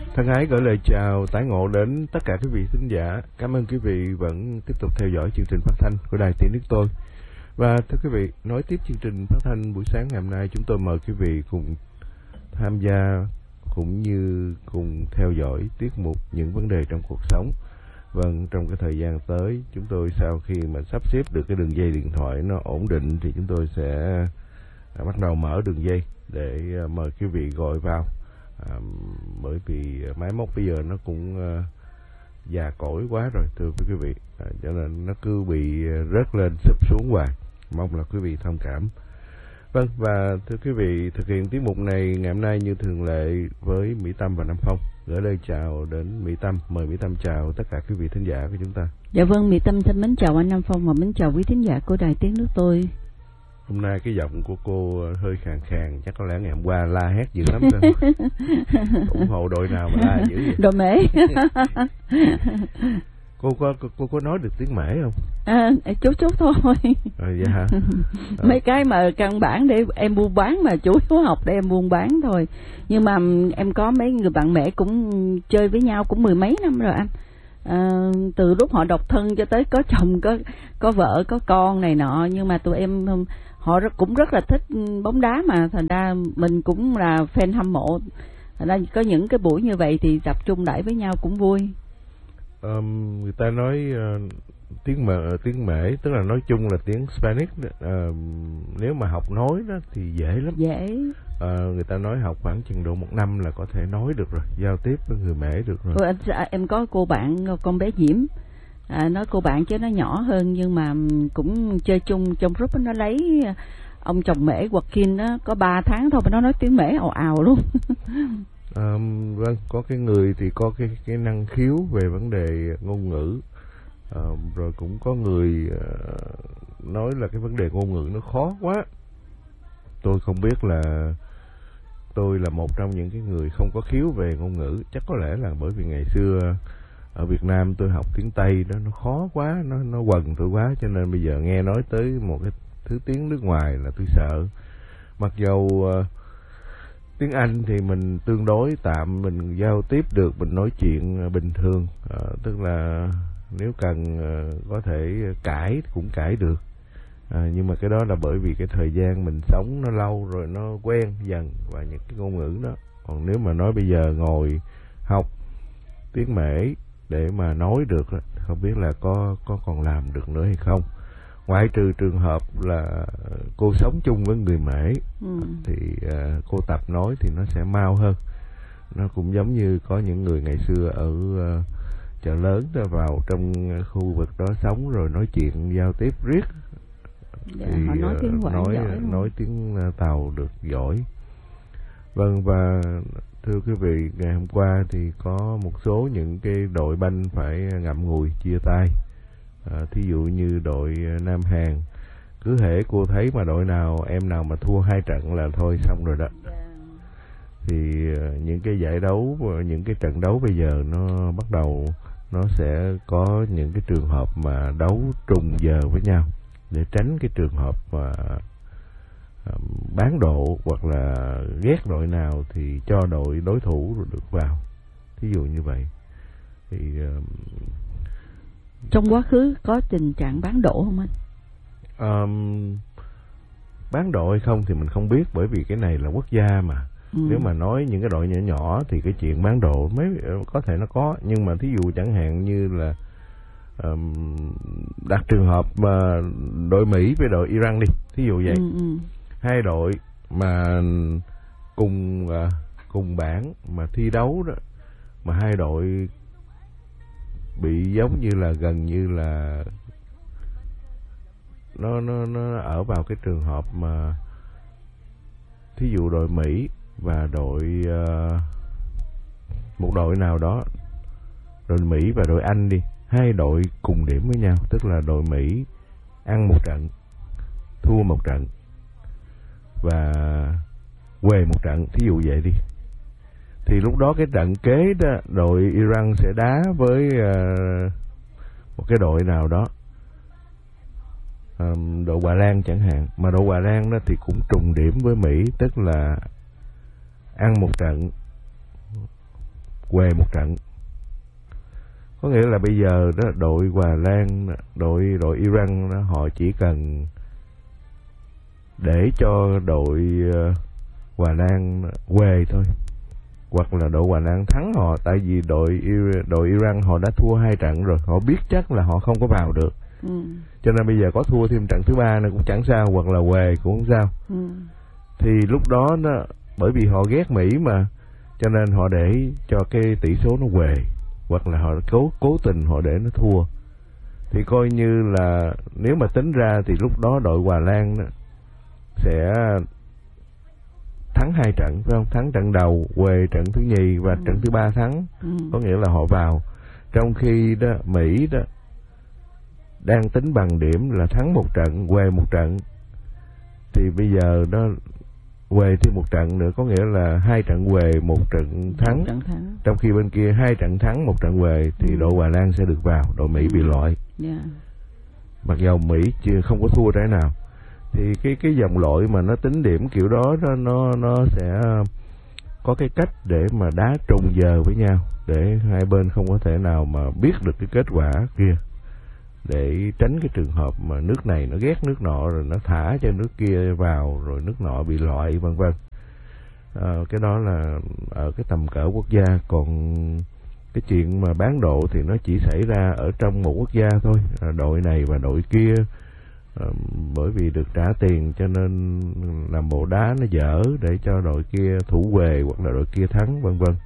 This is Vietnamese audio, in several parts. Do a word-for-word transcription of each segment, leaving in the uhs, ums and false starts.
Thân ái gửi lời chào tái ngộ đến tất cả quý vị thính giả. Cảm ơn quý vị vẫn tiếp tục theo dõi chương trình phát thanh của Đài Tiếng Nước Tôi. Và thưa quý vị, nối tiếp chương trình phát thanh buổi sáng ngày hôm nay, chúng tôi mời quý vị cùng tham gia cũng như cùng theo dõi tiết mục Những Vấn Đề Trong Cuộc Sống. Vâng, trong cái thời gian tới, chúng tôi sau khi mà sắp xếp được cái đường dây điện thoại nó ổn định thì chúng tôi sẽ à, bắt đầu mở đường dây để à, mời quý vị gọi vào. À, bởi vì máy móc bây giờ nó cũng uh, già cỗi quá rồi thưa quý vị, à, cho nên nó cứ bị rớt lên sụp xuống hoài, mong là quý vị thông cảm. Vâng, và thưa quý vị, thực hiện tiết mục này ngày hôm nay như thường lệ với Mỹ Tâm và Nam Phong. Gửi lời chào đến Mỹ Tâm, mời Mỹ Tâm chào tất cả quý vị thính giả của chúng ta. Dạ vâng, Mỹ Tâm xin mến chào anh Nam Phong và mến chào quý thính giả của Đài Tiếng Nước Tôi. Hôm nay cái giọng của cô hơi khàn khàn, chắc có lẽ ngày hôm qua la hét dữ lắm rồi. ủng hộ đội nào mà la dữ vậy? Đội Mễ. cô có cô, cô có nói được tiếng Mễ không? À, chút chút thôi. À, vậy hả? À. Mấy cái mà căn bản để em buôn bán mà chủ yếu học để em buôn bán thôi. Nhưng mà em có mấy người bạn Mễ cũng chơi với nhau cũng mười mấy năm rồi anh. À, từ lúc họ độc thân cho tới có chồng, có có vợ, có con này nọ, nhưng mà tụi em họ rất, cũng rất là thích bóng đá mà, thành ra mình cũng là fan hâm mộ, thành ra có những cái buổi như vậy thì tập trung đãi với nhau cũng vui. Um, người ta nói uh, tiếng mẹ, tiếng Mễ tức là nói chung là tiếng Spanish, uh, nếu mà học nói đó thì dễ lắm. Dễ. Uh, người ta nói học khoảng chừng độ một năm là có thể nói được rồi, giao tiếp với người Mễ được rồi. Ôi, anh, em có cô bạn con bé Diễm, à, nói cô bạn chứ nó nhỏ hơn nhưng mà cũng chơi chung trong group, nó lấy ông chồng Mễ Joaquin đó, có ba tháng thôi mà nó nói tiếng Mễ ào ào luôn. À, vâng, có cái người thì có cái cái năng khiếu về vấn đề ngôn ngữ, à, rồi cũng có người à, nói là cái vấn đề ngôn ngữ nó khó quá. Tôi không biết là tôi là một trong những cái người không có khiếu về ngôn ngữ, chắc có lẽ là bởi vì ngày xưa ở Việt Nam tôi học tiếng Tây đó, nó khó quá, nó nó quần tôi quá, cho nên bây giờ nghe nói tới một cái thứ tiếng nước ngoài là tôi sợ. Mặc dầu uh, tiếng Anh thì mình tương đối tạm, mình giao tiếp được, mình nói chuyện uh, bình thường, uh, tức là nếu cần uh, có thể cãi cũng cãi được. À, nhưng mà cái đó là bởi vì cái thời gian mình sống nó lâu rồi, nó quen dần và những cái ngôn ngữ đó. Còn nếu mà nói bây giờ ngồi học tiếng Mễ để mà nói được, không biết là có có còn làm được nữa hay không. Ngoại trừ trường hợp là cô sống chung với người Mễ, ừ. thì uh, cô tập nói thì nó sẽ mau hơn. Nó cũng giống như có những người ngày xưa ở uh, chợ lớn đó, vào trong khu vực đó sống rồi nói chuyện giao tiếp riết. Dạ, thì họ nói tiếng uh, nói, nói tiếng uh, Tàu được giỏi. Vâng, và thưa quý vị, ngày hôm qua thì có một số những cái đội banh phải ngậm ngùi chia tay. À, thí dụ như đội Nam Hàn, cứ hễ cô thấy mà đội nào em nào mà thua hai trận là thôi xong rồi đó. Yeah. Thì uh, những cái giải đấu, những cái trận đấu bây giờ nó bắt đầu nó sẽ có những cái trường hợp mà đấu trùng giờ với nhau để tránh cái trường hợp mà uh, bán độ hoặc là ghét đội nào thì cho đội đối thủ rồi được vào, thí dụ như vậy. Thì uh, trong quá khứ có tình trạng bán độ không anh? Um, bán độ hay không thì mình không biết, bởi vì cái này là quốc gia mà. Ừ. Nếu mà nói những cái đội nhỏ nhỏ thì cái chuyện bán độ mấy có thể nó có, nhưng mà thí dụ chẳng hạn như là um, đặt trường hợp mà đội Mỹ với đội Iran đi, thí dụ vậy. Ừ, ừ. Hai đội mà cùng uh, cùng bảng mà thi đấu đó, mà hai đội bị giống như là gần như là nó nó nó ở vào cái trường hợp mà thí dụ đội Mỹ và đội uh, một đội nào đó, đội Mỹ và đội Anh đi, hai đội cùng điểm với nhau, tức là đội Mỹ ăn một trận, thua một trận và huề một trận, thí dụ vậy đi, thì lúc đó cái trận kế đó đội Iran sẽ đá với uh, một cái đội nào đó, um, đội Hà Lan chẳng hạn, mà đội Hà Lan đó thì cũng trùng điểm với Mỹ, tức là ăn một trận què một trận. Có nghĩa là bây giờ đó đội Hà Lan, đội đội Iran đó, họ chỉ cần để cho đội Hà Lan què thôi, hoặc là đội Hà Lan thắng họ, tại vì đội đội Iran họ đã thua hai trận rồi, họ biết chắc là họ không có vào được. Ừ. Cho nên bây giờ có thua thêm trận thứ ba nó cũng chẳng sao, hoặc là què cũng không sao. Ừ. Thì lúc đó nó, bởi vì họ ghét Mỹ mà, cho nên họ để cho cái tỷ số nó què, hoặc là họ cố cố tình họ để nó thua. Thì coi như là nếu mà tính ra thì lúc đó đội Hà Lan đó sẽ thắng hai trận, phải không? Thắng trận đầu, què trận thứ nhì và ừ. trận thứ ba thắng. Ừ. Có nghĩa là họ vào. Trong khi đó Mỹ đó đang tính bằng điểm là thắng một trận, què một trận. Thì bây giờ đó què thêm một trận nữa, có nghĩa là hai trận què, một trận thắng. Trận thắng. Trong khi bên kia hai trận thắng, một trận què, thì ừ. đội Hà Lan sẽ được vào, đội Mỹ ừ. bị loại. Yeah. Mặc dầu Mỹ chưa không có thua trái nào. Thì cái cái dòng loại mà nó tính điểm kiểu đó nó nó nó sẽ có cái cách để mà đá trùng giờ với nhau, để hai bên không có thể nào mà biết được cái kết quả kia, để tránh cái trường hợp mà nước này nó ghét nước nọ rồi nó thả cho nước kia vào rồi nước nọ bị loại vân vân. À, cái đó là ở cái tầm cỡ quốc gia, còn cái chuyện mà bán độ thì nó chỉ xảy ra ở trong một quốc gia thôi, à, đội này và đội kia à, bởi vì được trả tiền cho nên làm bộ đá nó dở để cho đội kia thủ què hoặc là đội kia thắng vân vân.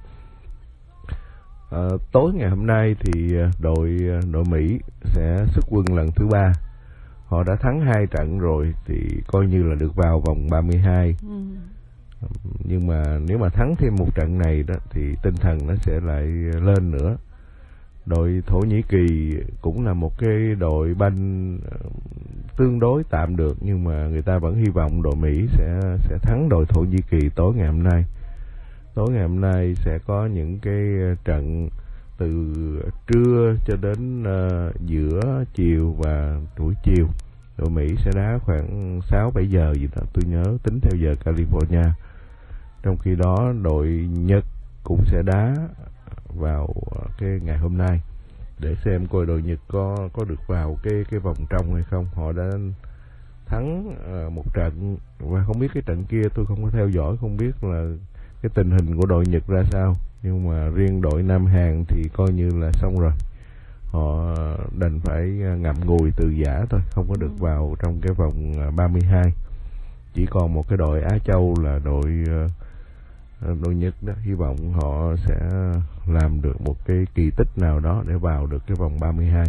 À, tối ngày hôm nay thì đội đội Mỹ sẽ xuất quân lần thứ ba. Họ đã thắng hai trận rồi thì coi như là được vào vòng ba mươi hai. Ừ. Nhưng mà nếu mà thắng thêm một trận này đó thì tinh thần nó sẽ lại lên nữa. Đội Thổ Nhĩ Kỳ cũng là một cái đội banh tương đối tạm được, nhưng mà người ta vẫn hy vọng đội Mỹ sẽ sẽ thắng đội Thổ Nhĩ Kỳ tối ngày hôm nay. Tối ngày hôm nay sẽ có những cái trận từ trưa cho đến uh, giữa chiều và buổi chiều. Đội Mỹ sẽ đá khoảng sáu bảy giờ gì đó, tôi nhớ tính theo giờ California. Trong khi đó đội Nhật cũng sẽ đá vào cái ngày hôm nay, để xem coi đội Nhật có có được vào cái cái vòng trong hay không. Họ đã thắng uh, một trận và không biết cái trận kia tôi không có theo dõi, không biết là cái tình hình của đội Nhật ra sao. Nhưng mà riêng đội Nam Hàn thì coi như là xong rồi, họ đành phải ngậm ngùi từ giã thôi, không có được vào trong cái vòng ba mươi hai. Chỉ còn một cái đội Á Châu là đội đội Nhật đó, hy vọng họ sẽ làm được một cái kỳ tích nào đó để vào được cái vòng ba mươi hai.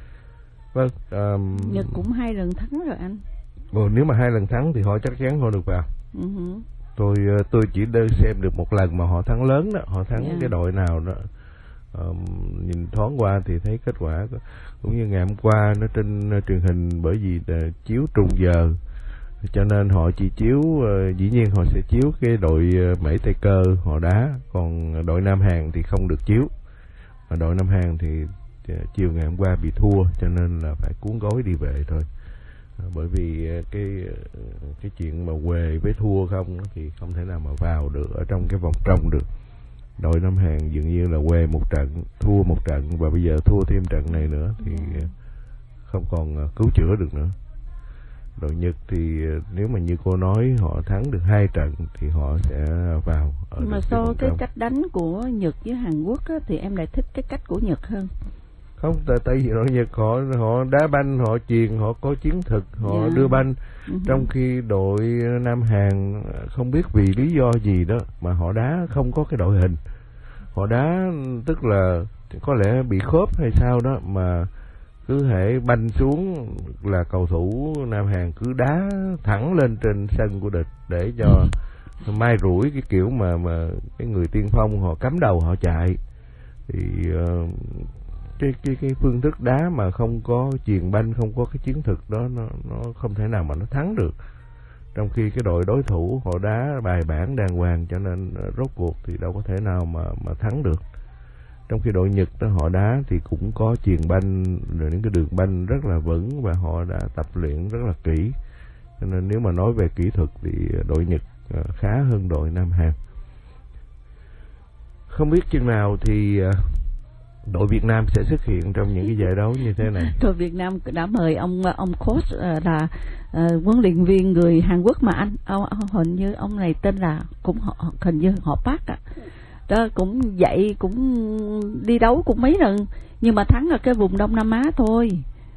Vâng, um, Nhật cũng hai lần thắng rồi anh. Ồ, nếu mà hai lần thắng thì họ chắc chắn họ được vào. Uh-huh. Tôi tôi chỉ đơn xem được một lần mà họ thắng lớn đó, họ thắng yeah. cái đội nào đó. Um, nhìn thoáng qua thì thấy kết quả cũng như ngày hôm qua nó trên uh, truyền hình, bởi vì uh, chiếu trùng giờ cho nên họ chỉ chiếu uh, dĩ nhiên họ sẽ chiếu cái đội uh, Mỹ Tây Cơ họ đá, còn đội Nam Hàn thì không được chiếu. Mà đội Nam Hàn thì uh, chiều ngày hôm qua bị thua cho nên là phải cuốn gói đi về thôi. Bởi vì cái cái chuyện mà què với thua không thì không thể nào mà vào được ở trong cái vòng trong được. Đội Nam Hàn dường như là què một trận, thua một trận, và bây giờ thua thêm trận này nữa thì không còn cứu chữa được nữa. Đội Nhật thì nếu mà như cô nói họ thắng được hai trận thì họ sẽ vào. Ở mà so cái, cái cách đánh của Nhật với Hàn Quốc á, thì em lại thích cái cách của Nhật hơn. Không, tại, tại vì đội Nhật họ họ đá banh, họ chuyền, họ có chiến thuật, họ yeah. đưa banh. Uh-huh. Trong khi đội Nam Hàn không biết vì lý do gì đó mà họ đá không có cái đội hình. Họ đá tức là có lẽ bị khớp hay sao đó, mà cứ hễ banh xuống là cầu thủ Nam Hàn cứ đá thẳng lên trên sân của địch để cho mai rủi cái kiểu mà mà cái người tiên phong họ cắm đầu họ chạy. Thì uh, cái cái cái phương thức đá mà không có chuyền banh, không có cái chiến thuật đó, nó nó không thể nào mà nó thắng được. Trong khi cái đội đối thủ họ đá bài bản đàng hoàng, cho nên rốt cuộc thì đâu có thể nào mà mà thắng được. Trong khi đội Nhật đó họ đá thì cũng có chuyền banh rồi những cái đường banh rất là vững, và họ đã tập luyện rất là kỹ. Cho nên nếu mà nói về kỹ thuật thì đội Nhật khá hơn đội Nam Hàn. không biết chừng nào thì uh, đội Việt Nam sẽ xuất hiện trong những cái giải đấu như thế này. Đội Việt Nam đã mời ông ông coach uh, là uh, huấn luyện viên người Hàn Quốc mà anh, ông, hình như ông này tên là cũng họ, hình như họ Park ạ. Đó cũng dạy cũng đi đấu cũng mấy lần, nhưng mà thắng ở cái vùng Đông Nam Á thôi.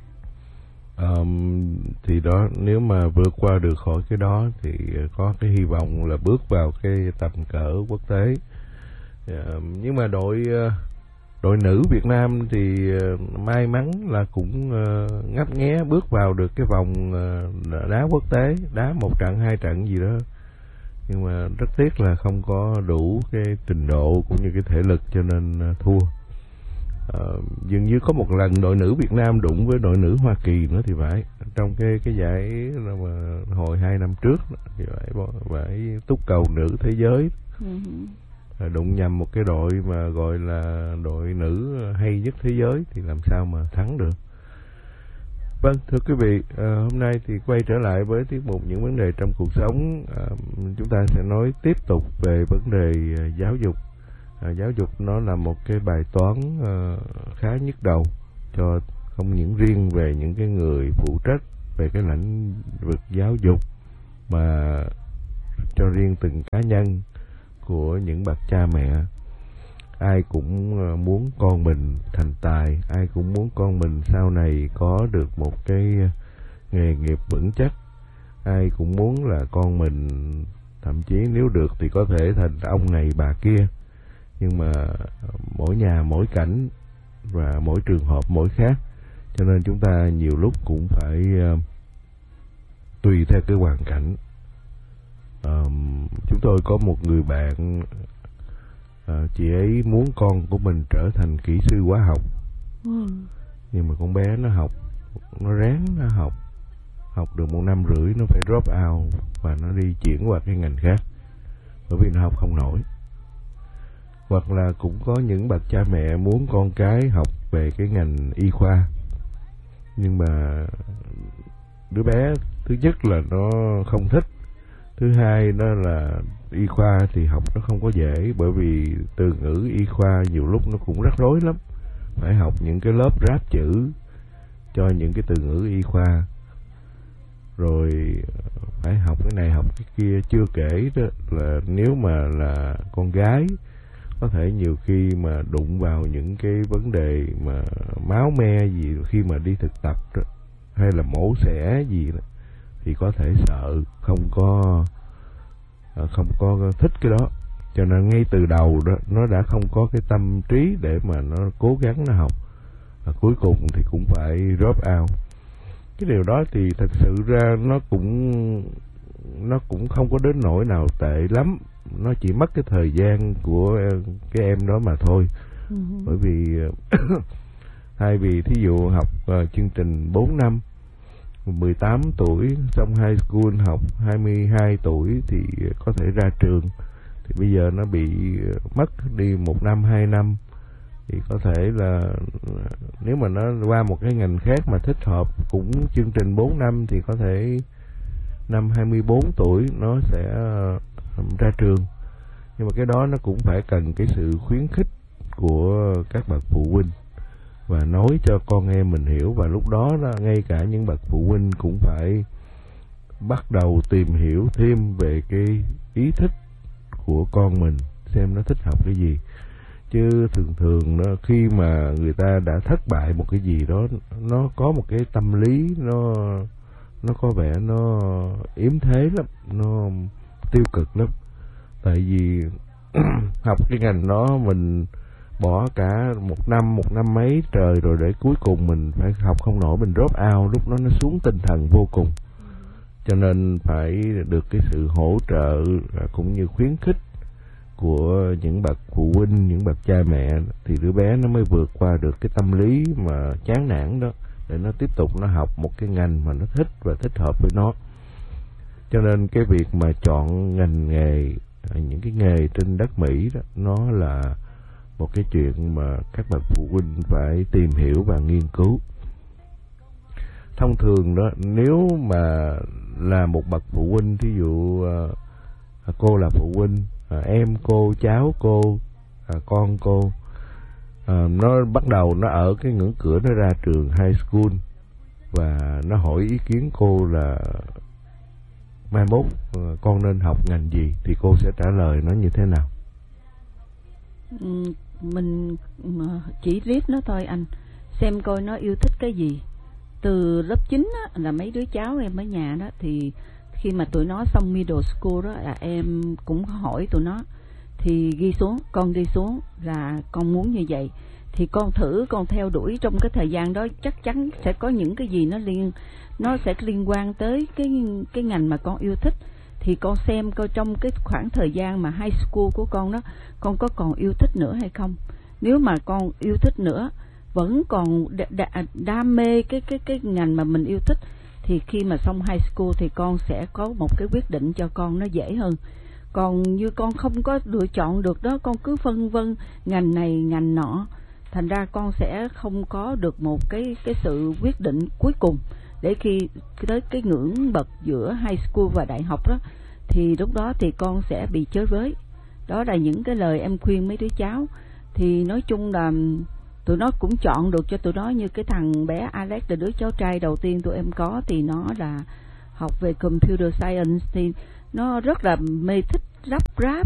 Um, thì đó, nếu mà vượt qua được khỏi cái đó thì có cái hy vọng là bước vào cái tầm cỡ quốc tế. Uh, nhưng mà đội đội nữ Việt Nam thì uh, may mắn là cũng uh, ngấp nghé bước vào được cái vòng uh, đá quốc tế, đá một trận hai trận gì đó, nhưng mà rất tiếc là không có đủ cái trình độ cũng như cái thể lực cho nên uh, thua. Uh, dường như có một lần đội nữ Việt Nam đụng với đội nữ Hoa Kỳ nữa thì phải, trong cái cái giải mà hồi hai năm trước thì phải phải túc cầu nữ thế giới. Uh-huh. Đụng nhầm một cái đội mà gọi là đội nữ hay nhất thế giới thì làm sao mà thắng được. Vâng, thưa quý vị, uh, hôm nay thì quay trở lại với tiết mục Những Vấn Đề Trong Cuộc Sống. Uh, chúng ta sẽ nói tiếp tục về vấn đề uh, giáo dục. À, giáo dục nó là một cái bài toán uh, khá nhức đầu cho không những riêng về những cái người phụ trách về cái lĩnh vực giáo dục, mà cho riêng từng cá nhân của những bậc cha mẹ. Ai cũng uh, muốn con mình thành tài, ai cũng muốn con mình sau này có được một cái nghề nghiệp vững chắc, ai cũng muốn là con mình thậm chí nếu được thì có thể thành ông này bà kia. Nhưng mà mỗi nhà mỗi cảnh và mỗi trường hợp mỗi khác, cho nên chúng ta nhiều lúc cũng phải uh, tùy theo cái hoàn cảnh. Uh, chúng tôi có một người bạn, uh, chị ấy muốn con của mình trở thành kỹ sư hóa học. Ừ. Nhưng mà con bé nó học, nó ráng nó học, học được một năm rưỡi nó phải drop out và nó đi chuyển qua cái ngành khác, bởi vì nó học không nổi. Hoặc là cũng có những bậc cha mẹ muốn con cái học về cái ngành y khoa, nhưng mà đứa bé thứ nhất là nó không thích, thứ hai đó là y khoa thì học nó không có dễ, bởi vì từ ngữ y khoa nhiều lúc nó cũng rắc rối lắm, phải học những cái lớp ráp chữ cho những cái từ ngữ y khoa, rồi phải học cái này học cái kia. Chưa kể đó là nếu mà là con gái, có thể nhiều khi mà đụng vào những cái vấn đề mà máu me gì khi mà đi thực tập đó, hay là mổ xẻ gì đó, thì có thể sợ, không có không có thích cái đó, cho nên ngay từ đầu đó nó đã không có cái tâm trí để mà nó cố gắng nó học, và cuối cùng thì cũng phải drop out. Cái điều đó thì thật sự ra nó cũng nó cũng không có đến nỗi nào tệ lắm, nó chỉ mất cái thời gian của cái em đó mà thôi. Uh-huh. Bởi vì thay vì thí dụ học uh, chương trình bốn năm, mười tám tuổi xong high school học hai mươi hai tuổi thì có thể ra trường, thì bây giờ nó bị mất đi một năm hai năm, thì có thể là nếu mà nó qua một cái ngành khác mà thích hợp cũng chương trình bốn năm thì có thể năm hai mươi bốn tuổi nó sẽ ra trường. Nhưng mà cái đó nó cũng phải cần cái sự khuyến khích của các bậc phụ huynh và nói cho con em mình hiểu, và lúc đó, đó ngay cả những bậc phụ huynh cũng phải bắt đầu tìm hiểu thêm về cái ý thích của con mình, xem nó thích học cái gì. Chứ thường thường nó, khi mà người ta đã thất bại một cái gì đó, nó có một cái tâm lý nó nó có vẻ nó yếm thế lắm, nó tiêu cực lắm. Tại vì học cái ngành đó mình bỏ cả một năm, một năm mấy trời rồi, để cuối cùng mình phải học không nổi, mình drop out, lúc đó nó xuống tinh thần vô cùng. Cho nên phải được cái sự hỗ trợ cũng như khuyến khích của những bậc phụ huynh, những bậc cha mẹ, thì đứa bé nó mới vượt qua được cái tâm lý mà chán nản đó, để nó tiếp tục nó học một cái ngành mà nó thích và thích hợp với nó. Cho nên cái việc mà chọn ngành nghề, những cái nghề trên đất Mỹ đó, nó là một cái chuyện mà các bậc phụ huynh phải tìm hiểu và nghiên cứu. Thông thường đó, nếu mà là một bậc phụ huynh, thí dụ cô là phụ huynh, em cô, cháu cô à, con cô à, nó bắt đầu nó ở cái ngưỡng cửa nó ra trường high school, và nó hỏi ý kiến cô là mai mốt con nên học ngành gì, thì cô sẽ trả lời nó như thế nào? Ừ, mình chỉ riết nó thôi anh, xem coi nó yêu thích cái gì. Từ lớp chín á, là mấy đứa cháu em ở nhà đó, thì khi mà tụi nó xong middle school đó là em cũng hỏi tụi nó, thì ghi xuống, con ghi xuống là con muốn như vậy, thì con thử con theo đuổi trong cái thời gian đó, chắc chắn sẽ có những cái gì nó liên nó sẽ liên quan tới cái cái ngành mà con yêu thích. Thì con xem coi trong cái khoảng thời gian mà high school của con đó, con có còn yêu thích nữa hay không. Nếu mà con yêu thích nữa, vẫn còn đa, đam mê cái cái cái ngành mà mình yêu thích, thì khi mà xong high school thì con sẽ có một cái quyết định cho con nó dễ hơn. Còn như con không có lựa chọn được đó, con cứ phân vân ngành này ngành nọ, thành ra con sẽ không có được một cái cái sự quyết định cuối cùng. Để khi tới cái ngưỡng bậc giữa high school và đại học đó, thì lúc đó thì con sẽ bị chới với. Đó là những cái lời em khuyên mấy đứa cháu. Thì nói chung là tụi nó cũng chọn được cho tụi nó. Như cái thằng bé Alex là đứa cháu trai đầu tiên tụi em có, thì nó là học về computer science, thì nó rất là mê thích rap rap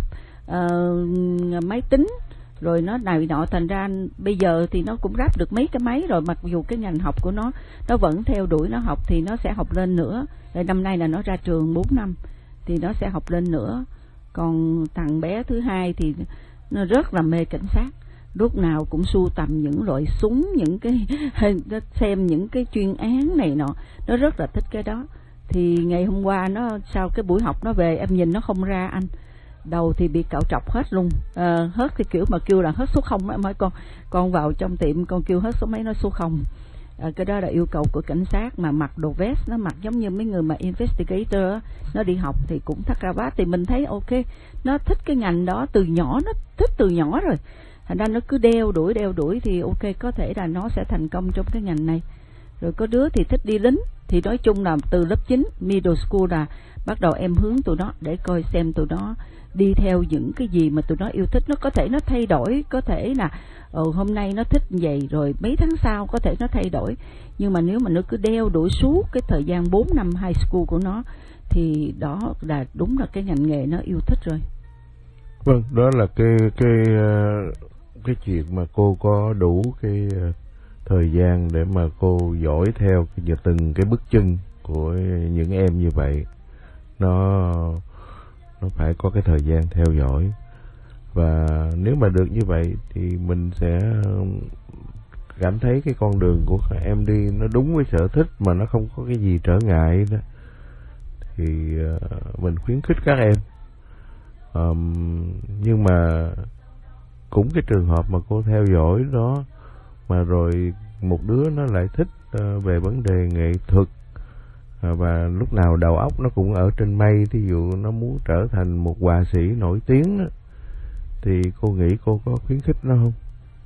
uh, máy tính rồi nó này nọ, thành ra bây giờ thì nó cũng ráp được mấy cái máy rồi. Mặc dù cái ngành học của nó nó vẫn theo đuổi nó học, thì nó sẽ học lên nữa. Rồi năm nay là nó ra trường bốn năm thì nó sẽ học lên nữa. Còn thằng bé thứ hai thì nó rất là mê cảnh sát, lúc nào cũng sưu tầm những loại súng, những cái xem những cái chuyên án này nọ, nó rất là thích cái đó. Thì ngày hôm qua nó sau cái buổi học nó về, em nhìn nó không ra anh, đầu thì bị cạo trọc hết luôn, à, hết thì kiểu mà kêu là hết số không á. Mới con con vào trong tiệm con kêu hết số mấy, nói số không. À, cái đó là yêu cầu của cảnh sát, mà mặc đồ vest, nó mặc giống như mấy người mà investigator á, nó đi học thì cũng thắt cravat. Thì mình thấy ok, nó thích cái ngành đó từ nhỏ, nó thích từ nhỏ rồi, thành ra nó cứ đeo đuổi đeo đuổi thì ok, có thể là nó sẽ thành công trong cái ngành này. Rồi có đứa thì thích đi lính, thì nói chung là từ lớp chín middle school là bắt đầu em hướng tụi nó để coi xem tụi nó đi theo những cái gì mà tụi nó yêu thích. Nó có thể nó thay đổi, có thể là ừ, hôm nay nó thích vậy rồi mấy tháng sau có thể nó thay đổi, nhưng mà nếu mà nó cứ đeo đuổi suốt cái thời gian bốn năm high school của nó thì đó là đúng là cái ngành nghề nó yêu thích rồi. Vâng, đó là cái cái cái chuyện mà cô có đủ cái thời gian để mà cô dõi theo cái, từng cái bước chân của những em như vậy. Nó nó phải có cái thời gian theo dõi, và nếu mà được như vậy thì mình sẽ cảm thấy cái con đường của các em đi nó đúng với sở thích, mà nó không có cái gì trở ngại đó, thì uh, mình khuyến khích các em. Um, nhưng mà cũng cái trường hợp mà cô theo dõi đó, mà rồi một đứa nó lại thích uh, về vấn đề nghệ thuật, uh, và lúc nào đầu óc nó cũng ở trên mây, thí dụ nó muốn trở thành một họa sĩ nổi tiếng đó, thì cô nghĩ cô có khuyến khích nó không?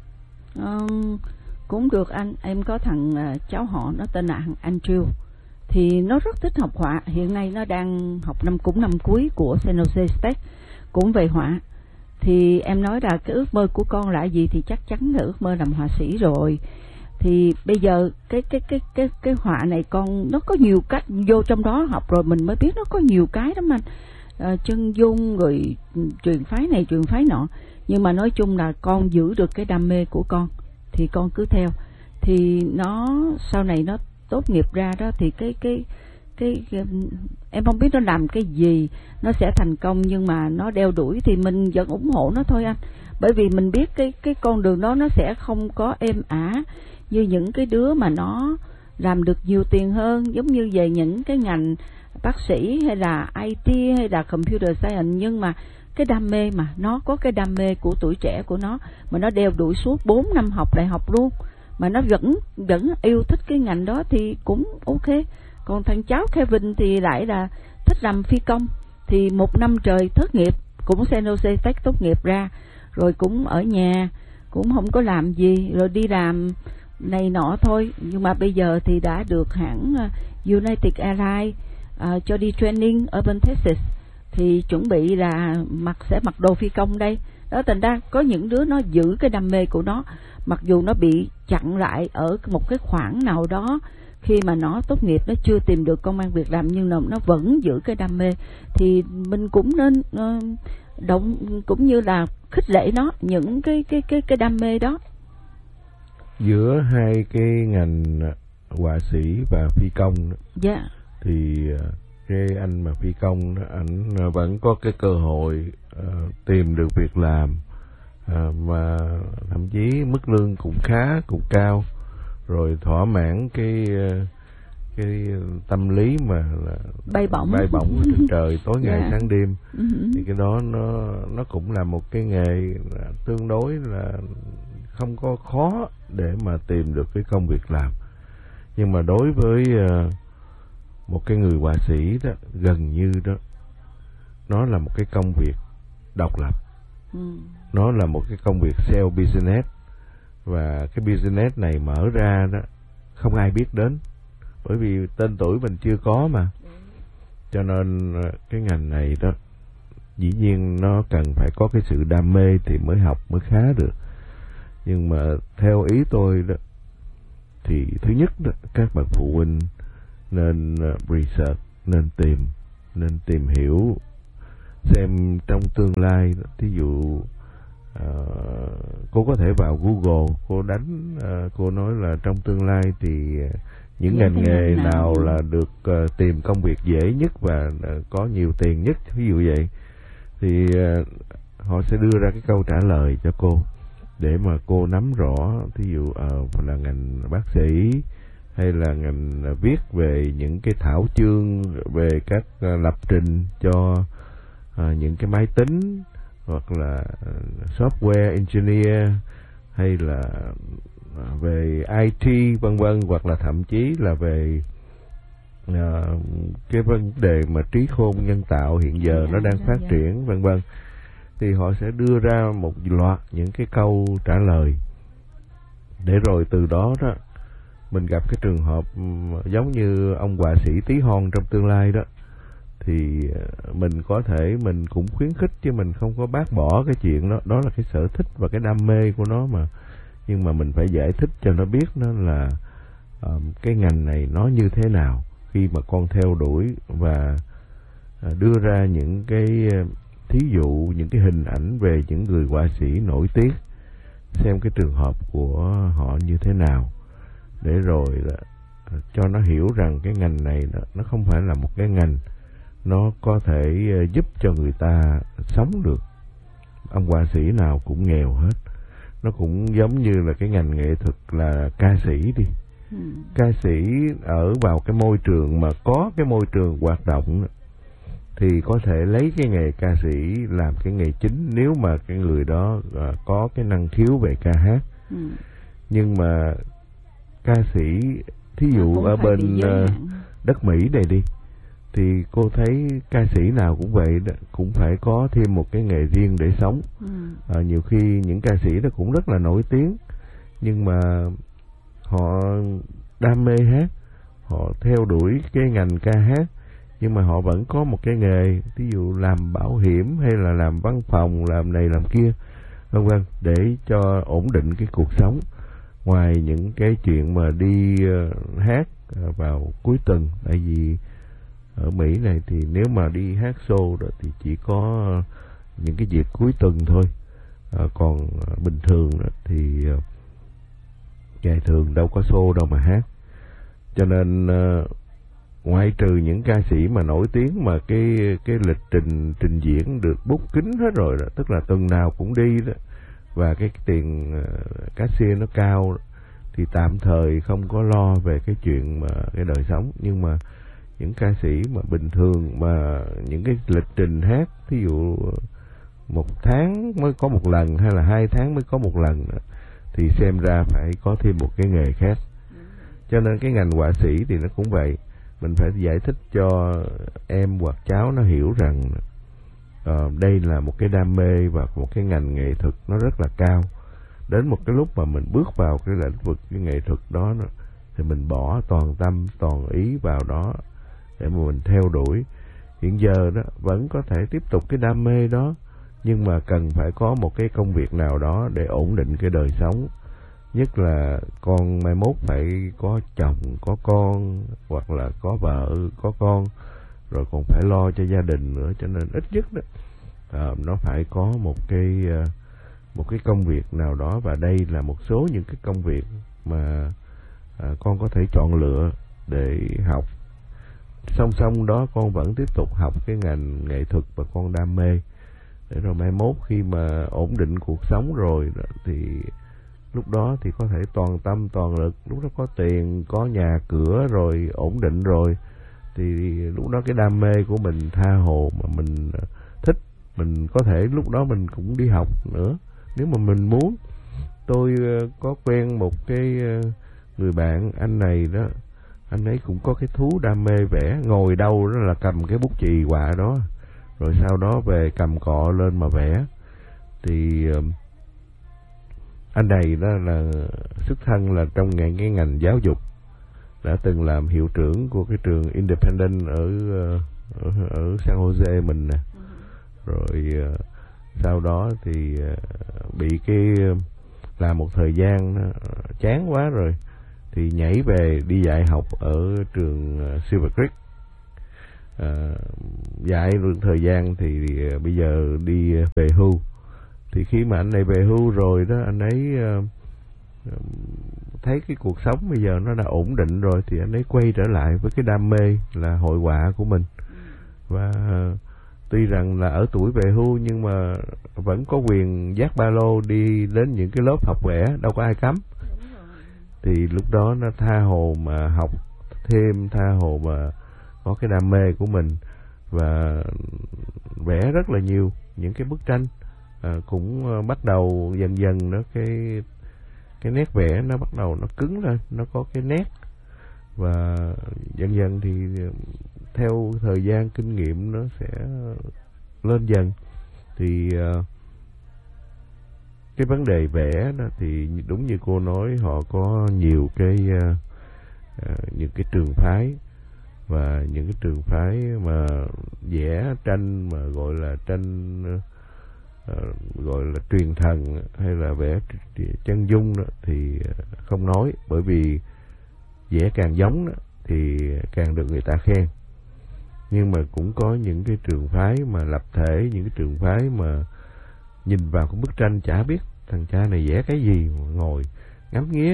Um, cũng được anh. Em có thằng uh, cháu họ nó tên là Andrew, thì nó rất thích học họa. Hiện nay nó đang học năm cũng năm cuối của San Jose State, cũng về họa. Thì em nói là cái ước mơ của con là gì, thì chắc chắn là ước mơ làm họa sĩ rồi. Thì bây giờ cái cái cái cái cái họa này con nó có nhiều cách, vô trong đó học rồi mình mới biết nó có nhiều cái lắm anh. À, chân dung rồi truyền phái này truyền phái nọ, nhưng mà nói chung là con giữ được cái đam mê của con thì con cứ theo. Thì nó sau này nó tốt nghiệp ra đó thì cái cái cái, cái em không biết nó làm cái gì nó sẽ thành công, nhưng mà nó đeo đuổi thì mình vẫn ủng hộ nó thôi anh. Bởi vì mình biết cái cái con đường đó nó sẽ không có êm ả như những cái đứa mà nó làm được nhiều tiền hơn, giống như về những cái ngành bác sĩ hay là i tê hay là computer science. Nhưng mà cái đam mê, mà nó có cái đam mê của tuổi trẻ của nó, mà nó đeo đuổi suốt bốn năm học đại học luôn, mà nó vẫn vẫn yêu thích cái ngành đó thì cũng ok. Còn thằng cháu Kevin thì lại là thích làm phi công, thì một năm trời thất nghiệp, cũng San Jose State tốt nghiệp ra rồi cũng ở nhà, cũng không có làm gì, rồi đi làm này nọ thôi. Nhưng mà bây giờ thì đã được hãng United Airlines uh, cho đi training ở bên Texas, thì chuẩn bị là mặc sẽ mặc đồ phi công đây Đó, thành ra có những đứa nó giữ cái đam mê của nó, mặc dù nó bị chặn lại ở một cái khoảng nào đó khi mà nó tốt nghiệp, nó chưa tìm được công ăn việc làm, nhưng mà nó vẫn giữ cái đam mê. Thì mình cũng nên uh, động cũng như là khích lệ nó những cái cái cái cái đam mê đó. Giữa hai cái ngành họa sĩ và phi công đó, yeah. thì cái anh mà phi công đó, ảnh vẫn có cái cơ hội uh, tìm được việc làm, uh, mà thậm chí mức lương cũng khá, cũng cao, rồi thỏa mãn cái cái tâm lý mà là bay bổng bay bổng trên trời tối ngày yeah. sáng đêm. uh-huh. Thì cái đó nó nó cũng là một cái nghề tương đối là không có khó để mà tìm được cái công việc làm. Nhưng mà đối với uh, một cái người họa sĩ đó, gần như đó nó là một cái công việc độc lập. ừ. Nó là một cái công việc self business, và cái business này mở ra đó không ai biết đến, bởi vì tên tuổi mình chưa có mà. Cho nên cái ngành này đó dĩ nhiên nó cần phải có cái sự đam mê thì mới học mới khá được. Nhưng mà theo ý tôi đó thì thứ nhất đó, các bậc phụ huynh nên research, nên tìm nên tìm hiểu xem trong tương lai, thí dụ Uh, cô có thể vào Google, cô đánh uh, cô nói là trong tương lai thì uh, những ngành nghề nào, nào là được uh, tìm công việc dễ nhất và uh, có nhiều tiền nhất, ví dụ vậy, thì uh, họ sẽ đưa ra cái câu trả lời cho cô để mà cô nắm rõ. Thí dụ uh, là ngành bác sĩ, hay là ngành uh, viết về những cái thảo chương về các uh, lập trình cho uh, những cái máy tính, hoặc là software engineer, hay là về i tê vân vân, hoặc là thậm chí là về uh, cái vấn đề mà trí khôn nhân tạo hiện giờ yeah, nó đang yeah, phát yeah. triển vân vân. Thì họ sẽ đưa ra một loạt những cái câu trả lời, để rồi từ đó đó mình gặp cái trường hợp giống như ông họa sĩ Tí Hon trong tương lai đó, thì mình có thể mình cũng khuyến khích, chứ mình không có bác bỏ cái chuyện đó. Đó là cái sở thích và cái đam mê của nó mà. Nhưng mà mình phải giải thích cho nó biết nó là um, cái ngành này nó như thế nào khi mà con theo đuổi, và uh, đưa ra những cái thí dụ, những cái hình ảnh về những người họa sĩ nổi tiếng, xem cái trường hợp của họ như thế nào, để rồi là uh, cho nó hiểu rằng cái ngành này nó, nó không phải là một cái ngành nó có thể giúp cho người ta sống được. Ông họa sĩ nào cũng nghèo hết. Nó cũng giống như là cái ngành nghệ thuật là ca sĩ đi. ừ. Ca sĩ ở vào cái môi trường mà có cái môi trường hoạt động thì có thể lấy cái nghề ca sĩ làm cái nghề chính, nếu mà cái người đó có cái năng khiếu về ca hát. ừ. Nhưng mà ca sĩ thí dụ ở bên uh, đất Mỹ này đi, thì cô thấy ca sĩ nào cũng vậy đó, cũng phải có thêm một cái nghề riêng để sống. ừ. à, Nhiều khi những ca sĩ đó cũng rất là nổi tiếng, nhưng mà họ đam mê hát, họ theo đuổi cái ngành ca hát, nhưng mà họ vẫn có một cái nghề, ví dụ làm bảo hiểm, hay là làm văn phòng, làm này làm kia vân vân, để cho ổn định cái cuộc sống, ngoài những cái chuyện mà đi uh, hát uh, vào cuối tuần. Tại vì ở Mỹ này thì nếu mà đi hát show đó thì chỉ có những cái dịp cuối tuần thôi, à, còn bình thường đó thì ngày thường đâu có show đâu mà hát. Cho nên uh, ngoại trừ những ca sĩ mà nổi tiếng mà cái cái lịch trình trình diễn được book kín hết rồi đó, tức là tuần nào cũng đi đó, và cái tiền uh, cát xe nó cao, thì tạm thời không có lo về cái chuyện mà cái đời sống. Nhưng mà những ca sĩ mà bình thường mà những cái lịch trình hát, ví dụ một tháng mới có một lần hay là hai tháng mới có một lần, thì xem ra phải có thêm một cái nghề khác. Cho nên cái ngành họa sĩ thì nó cũng vậy. Mình phải giải thích cho em hoặc cháu nó hiểu rằng uh, đây là một cái đam mê và một cái ngành nghệ thuật nó rất là cao. Đến một cái lúc mà mình bước vào cái lĩnh vực cái nghệ thuật đó, đó thì mình bỏ toàn tâm toàn ý vào đó để mà mình theo đuổi. Hiện giờ đó vẫn có thể tiếp tục cái đam mê đó, nhưng mà cần phải có một cái công việc nào đó để ổn định cái đời sống, nhất là con mai mốt phải có chồng có con, hoặc là có vợ có con, rồi còn phải lo cho gia đình nữa, cho nên ít nhất đó à, nó phải có một cái một cái công việc nào đó, và đây là một số những cái công việc mà à, con có thể chọn lựa để học. Song song đó con vẫn tiếp tục học cái ngành nghệ thuật và con đam mê, để rồi mai mốt khi mà ổn định cuộc sống rồi đó, thì lúc đó thì có thể toàn tâm toàn lực, lúc đó có tiền có nhà cửa rồi ổn định rồi, thì lúc đó cái đam mê của mình tha hồ mà mình thích, mình có thể lúc đó mình cũng đi học nữa nếu mà mình muốn. Tôi có quen một cái người bạn, anh này đó, anh ấy cũng có cái thú đam mê vẽ, ngồi đâu đó là cầm cái bút chì họa đó, rồi sau đó về cầm cọ lên mà vẽ. Thì anh này đó là xuất thân là trong ngành cái ngành giáo dục, đã từng làm hiệu trưởng của cái trường Independent ở ở, ở San Jose mình nè. Rồi sau đó thì bị cái làm một thời gian chán quá rồi thì nhảy về đi dạy học ở trường Silver Creek. À, dạy được thời gian thì bây giờ đi về hưu. Thì khi mà anh này về hưu rồi đó, anh ấy uh, thấy cái cuộc sống bây giờ nó đã ổn định rồi, thì anh ấy quay trở lại với cái đam mê là hội họa của mình. Và uh, tuy rằng là ở tuổi về hưu nhưng mà vẫn có quyền dắt ba lô đi đến những cái lớp học vẽ, đâu có ai cấm. Thì lúc đó nó tha hồ mà học thêm, tha hồ mà có cái đam mê của mình, và vẽ rất là nhiều những cái bức tranh. À, cũng uh, bắt đầu dần dần nó cái cái nét vẽ nó bắt đầu nó cứng lên, nó có cái nét, và dần dần thì theo thời gian kinh nghiệm nó sẽ lên dần. Thì uh, cái vấn đề vẽ đó thì đúng như cô nói, họ có nhiều cái uh, uh, những cái trường phái, và những cái trường phái mà vẽ tranh mà gọi là tranh uh, Uh, gọi là truyền thần hay là vẽ chân dung đó, thì không nói, bởi vì vẽ càng giống đó, thì càng được người ta khen. Nhưng mà cũng có những cái trường phái mà lập thể, những cái trường phái mà nhìn vào cái bức tranh chả biết thằng cha này vẽ cái gì, ngồi ngắm nghía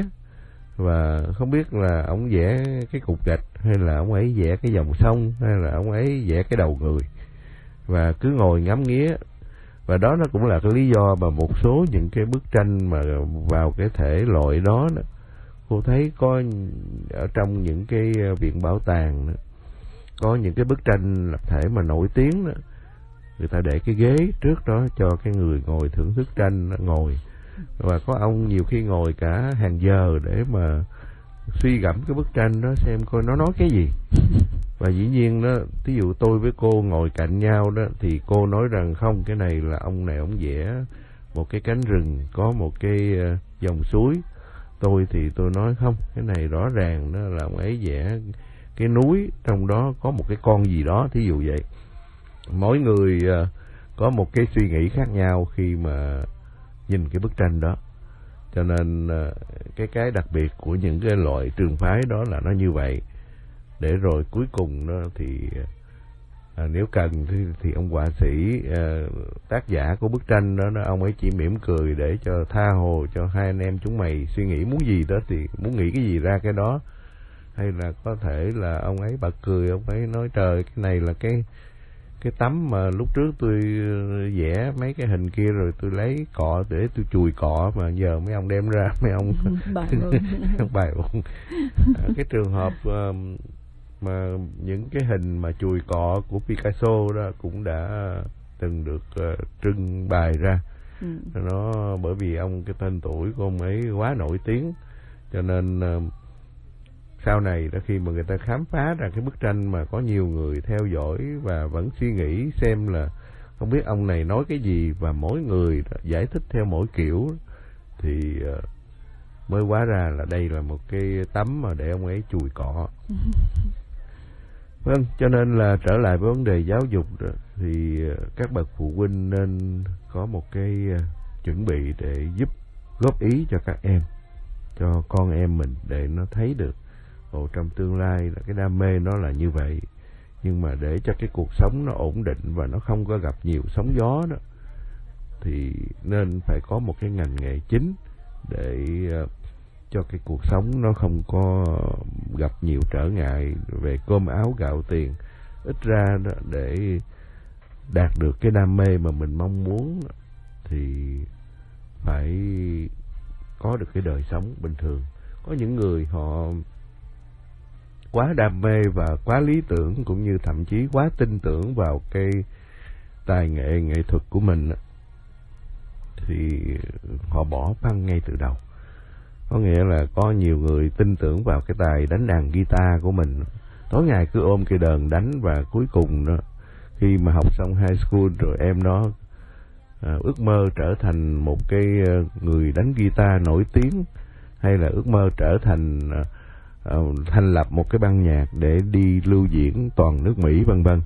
và không biết là ông vẽ cái cục gạch, hay là ông ấy vẽ cái dòng sông, hay là ông ấy vẽ cái đầu người, và cứ ngồi ngắm nghía. Và đó nó cũng là cái lý do mà một số những cái bức tranh mà vào cái thể loại đó, đó cô thấy có ở trong những cái viện bảo tàng đó, có những cái bức tranh lập thể mà nổi tiếng đó, người ta để cái ghế trước đó cho cái người ngồi thưởng thức tranh ngồi, và có ông nhiều khi ngồi cả hàng giờ để mà suy gẫm cái bức tranh đó xem coi nó nói cái gì. Và dĩ nhiên đó, ví dụ tôi với cô ngồi cạnh nhau đó, thì cô nói rằng không, cái này là ông này ông vẽ một cái cánh rừng có một cái uh, dòng suối. Tôi thì tôi nói không, cái này rõ ràng đó là ông ấy vẽ cái núi, trong đó có một cái con gì đó, thí dụ vậy. Mỗi người uh, có một cái suy nghĩ khác nhau khi mà nhìn cái bức tranh đó. Cho nên uh, cái cái đặc biệt của những cái loại trường phái đó là nó như vậy. Để rồi cuối cùng đó thì à, nếu cần thì, thì ông họa sĩ à, tác giả của bức tranh đó, đó ông ấy chỉ mỉm cười để cho tha hồ cho hai anh em chúng mày suy nghĩ muốn gì đó thì muốn nghĩ cái gì ra cái đó. Hay là có thể là ông ấy bật cười, ông ấy nói trời, cái này là cái cái tấm mà lúc trước tôi vẽ mấy cái hình kia rồi tôi lấy cọ để tôi chùi cọ, mà giờ mấy ông đem ra mấy ông bài ụng. Cái trường hợp uh, mà những cái hình mà chùi cọ của Picasso đó cũng đã từng được uh, trưng bày ra. Ừ. Nó bởi vì ông cái tên tuổi của ông ấy quá nổi tiếng, cho nên uh, sau này đó khi mà người ta khám phá ra cái bức tranh mà có nhiều người theo dõi và vẫn suy nghĩ xem là không biết ông này nói cái gì, và mỗi người giải thích theo mỗi kiểu, thì uh, mới hóa ra là đây là một cái tấm mà để ông ấy chùi cọ. Vâng, cho nên là trở lại với vấn đề giáo dục đó, thì các bậc phụ huynh nên có một cái chuẩn bị để giúp góp ý cho các em, cho con em mình, để nó thấy được ồ, trong tương lai là cái đam mê nó là như vậy, nhưng mà để cho cái cuộc sống nó ổn định và nó không có gặp nhiều sóng gió đó, thì nên phải có một cái ngành nghề chính để uh, cho cái cuộc sống nó không có gặp nhiều trở ngại về cơm áo gạo tiền. Ít ra đó, để đạt được cái đam mê mà mình mong muốn thì phải có được cái đời sống bình thường. Có những người họ quá đam mê và quá lý tưởng, cũng như thậm chí quá tin tưởng vào cái tài nghệ nghệ thuật của mình, thì họ bỏ phăng ngay từ đầu. Có nghĩa là có nhiều người tin tưởng vào cái tài đánh đàn guitar của mình, tối ngày cứ ôm cây đờn đánh, và cuối cùng đó, khi mà học xong high school rồi em đó à, ước mơ trở thành một cái người đánh guitar nổi tiếng, hay là ước mơ trở thành à, thành lập một cái ban nhạc để đi lưu diễn toàn nước Mỹ vân vân.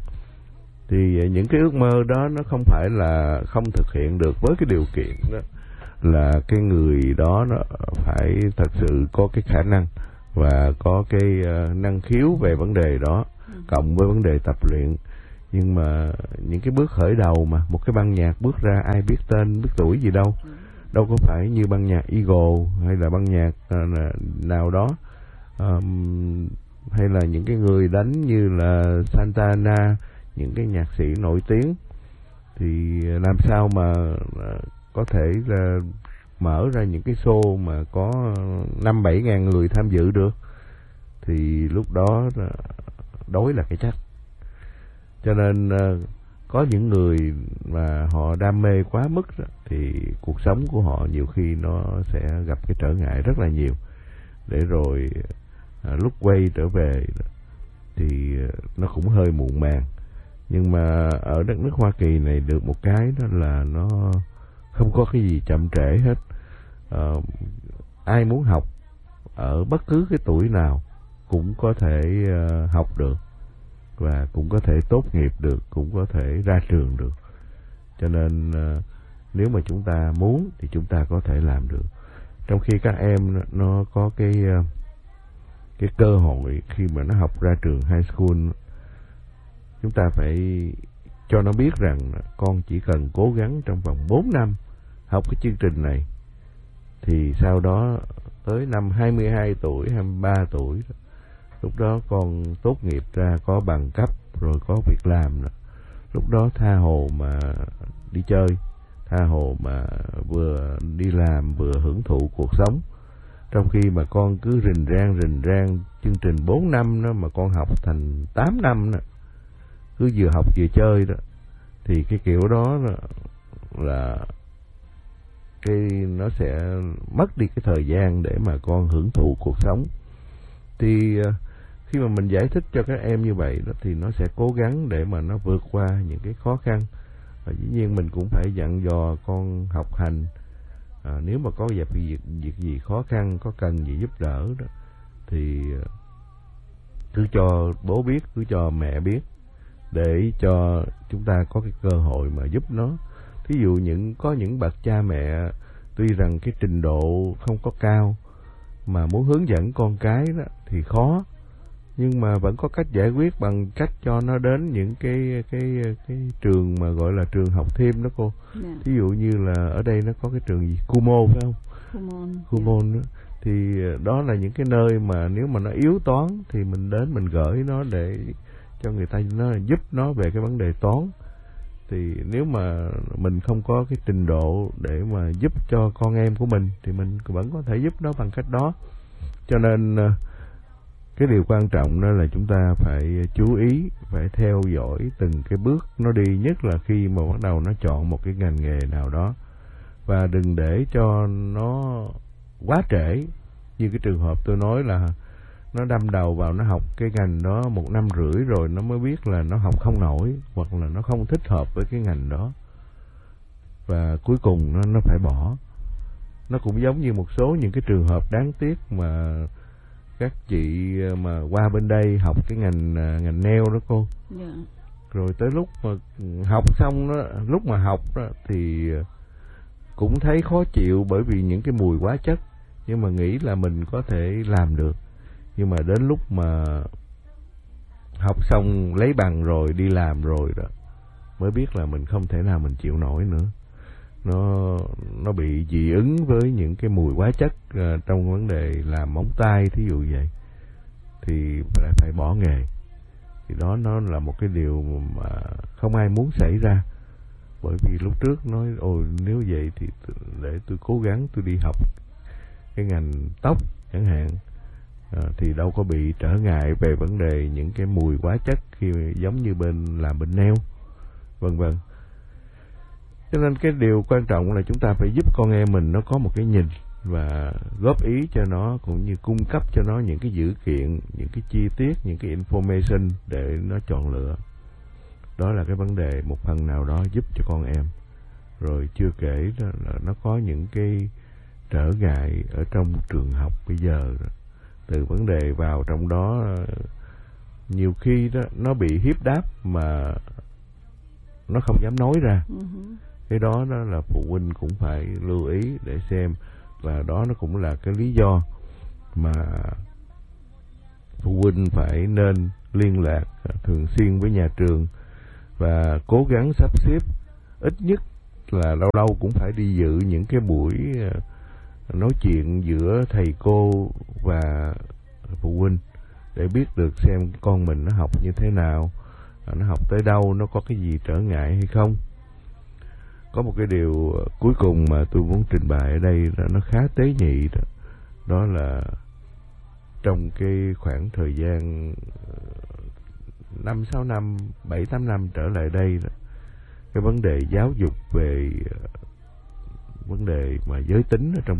Thì những cái ước mơ đó nó không phải là không thực hiện được, với cái điều kiện đó là cái người đó nó phải thật sự có cái khả năng và có cái uh, năng khiếu về vấn đề đó, cộng với vấn đề tập luyện. Nhưng mà những cái bước khởi đầu mà một cái ban nhạc bước ra, ai biết tên biết tuổi gì đâu, đâu có phải như ban nhạc Eagle hay là ban nhạc uh, nào đó, um, hay là những cái người đánh như là Santana, những cái nhạc sĩ nổi tiếng. Thì làm sao mà uh, có thể là mở ra những cái show mà có năm bảy ngàn người tham dự được, thì lúc đó đói là cái chắc. Cho nên có những người mà họ đam mê quá mức đó, thì cuộc sống của họ nhiều khi nó sẽ gặp cái trở ngại rất là nhiều, để rồi à, lúc quay trở về thì nó cũng hơi muộn màng. Nhưng mà ở đất nước Hoa Kỳ này được một cái đó là nó không có cái gì chậm trễ hết. Uh, ai muốn học ở bất cứ cái tuổi nào cũng có thể uh, học được, và cũng có thể tốt nghiệp được, cũng có thể ra trường được. Cho nên uh, nếu mà chúng ta muốn thì chúng ta có thể làm được. Trong khi các em nó có cái uh, cái cơ hội khi mà nó học ra trường high school, chúng ta phải cho nó biết rằng con chỉ cần cố gắng trong vòng bốn năm học cái chương trình này, thì sau đó tới năm hai mươi hai tuổi, hai mươi ba tuổi, lúc đó con tốt nghiệp ra có bằng cấp rồi, có việc làm, lúc đó tha hồ mà đi chơi, tha hồ mà vừa đi làm vừa hưởng thụ cuộc sống. Trong khi mà con cứ rình rang rình rang chương trình bốn năm đó, mà con học thành tám năm đó, cứ vừa học vừa chơi đó, thì cái kiểu đó là, là cái nó sẽ mất đi cái thời gian để mà con hưởng thụ cuộc sống. Thì khi mà mình giải thích cho các em như vậy đó, thì nó sẽ cố gắng để mà nó vượt qua những cái khó khăn. Và dĩ nhiên mình cũng phải dặn dò con học hành, à, nếu mà có việc, việc, việc gì khó khăn, có cần gì giúp đỡ đó, thì cứ cho bố biết, cứ cho mẹ biết, để cho chúng ta có cái cơ hội mà giúp nó. Thí dụ những có những bậc cha mẹ tuy rằng cái trình độ không có cao, mà muốn hướng dẫn con cái đó thì khó, nhưng mà vẫn có cách giải quyết bằng cách cho nó đến những cái cái cái trường mà gọi là trường học thêm đó cô. Yeah. Thí dụ như là ở đây nó có cái trường gì Kumo phải không? Kumon. Kumon yeah. Thì đó là những cái nơi mà nếu mà nó yếu toán thì mình đến mình gửi nó để cho người ta nó giúp nó về cái vấn đề toán. Thì nếu mà mình không có cái trình độ để mà giúp cho con em của mình thì mình vẫn có thể giúp nó bằng cách đó. Cho nên cái điều quan trọng đó là chúng ta phải chú ý, phải theo dõi từng cái bước nó đi, nhất là khi mà bắt đầu nó chọn một cái ngành nghề nào đó, và đừng để cho nó quá trễ. Như cái trường hợp tôi nói là nó đâm đầu vào nó học cái ngành đó một năm rưỡi rồi nó mới biết là nó học không nổi, hoặc là nó không thích hợp với cái ngành đó, và cuối cùng nó, nó phải bỏ. Nó cũng giống như một số những cái trường hợp đáng tiếc mà các chị mà qua bên đây học cái ngành ngành nail đó cô. Yeah. Rồi tới lúc mà học xong đó, lúc mà học đó thì cũng thấy khó chịu bởi vì những cái mùi hóa chất, nhưng mà nghĩ là mình có thể làm được. Nhưng mà đến lúc mà học xong lấy bằng rồi đi làm rồi đó mới biết là mình không thể nào mình chịu nổi nữa. Nó nó bị dị ứng với những cái mùi hóa chất uh, trong vấn đề làm móng tay thí dụ vậy, thì phải phải bỏ nghề. Thì đó nó là một cái điều mà không ai muốn xảy ra. Bởi vì lúc trước nói ôi nếu vậy thì để tôi cố gắng tôi đi học cái ngành tóc chẳng hạn, à, thì đâu có bị trở ngại về vấn đề những cái mùi hóa chất khi giống như bên làm bên nail vân vân. Cho nên cái điều quan trọng là chúng ta phải giúp con em mình nó có một cái nhìn và góp ý cho nó, cũng như cung cấp cho nó những cái dữ kiện, những cái chi tiết, những cái information để nó chọn lựa. Đó là cái vấn đề một phần nào đó giúp cho con em. Rồi chưa kể là nó có những cái trở ngại ở trong trường học bây giờ. Từ vấn đề vào trong đó nhiều khi đó nó bị hiếp đáp mà nó không dám nói ra. Uh-huh. Cái đó đó là phụ huynh cũng phải lưu ý để xem, và đó nó cũng là cái lý do mà phụ huynh phải nên liên lạc thường xuyên với nhà trường và cố gắng sắp xếp ít nhất là lâu lâu cũng phải đi dự những cái buổi nói chuyện giữa thầy cô và phụ huynh để biết được xem con mình nó học như thế nào, nó học tới đâu, nó có cái gì trở ngại hay không. Có một cái điều cuối cùng mà tôi muốn trình bày ở đây là nó khá tế nhị đó. Đó là trong cái khoảng thời gian năm sáu năm, bảy tám năm trở lại đây đó, cái vấn đề giáo dục về vấn đề mà giới tính ở trong